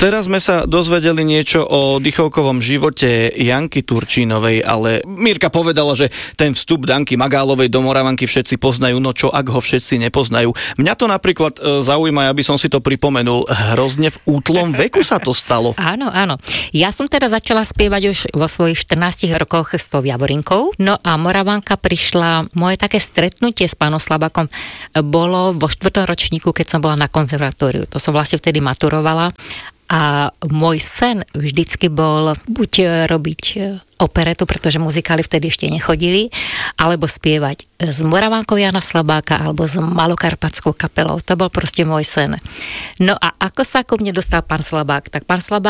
Teraz sme sa dozvedeli niečo o dychovkovom živote Janky Turčínovej, ale Mirka povedala, že ten vstup Danky Magálovej do Moravanky všetci poznajú, no čo ak ho všetci nepoznajú. Mňa to napríklad zaujíma, aby som si to pripomenul, hrozne v útlom veku sa to stalo. Áno, áno. Ja som teda začala spievať už vo svojich 14 rokoch s tou Javorinkou. No a Moravanka prišla, moje také stretnutie s pánom Slabákom bolo vo 4. ročníku, keď som bola na konzervatóriu. To som vlastne vtedy maturovala. A môj sen vždycky bol buď robiť operetu, pretože muzikály vtedy ešte nechodili, alebo spievať s Moravankou Jana Slabáka alebo s Malokarpatskou kapelou. To bol proste môj sen. No a ako sa ku mne dostal pán Slabák? Tak pán Slabák